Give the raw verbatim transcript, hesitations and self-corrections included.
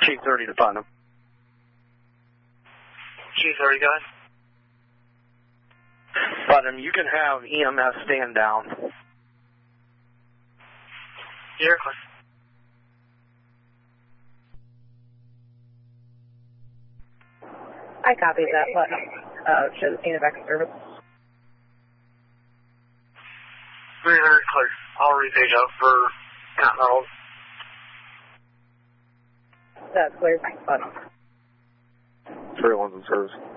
Chief thirty to Putnam. Chief thirty, go ahead. Putnam, you can have E M S stand down. You're clear. I copy that, Putnam. Uh, should have seen a back service. Very, very clear. I'll repage out for Continental. That's clear. Putnam. three one's in service.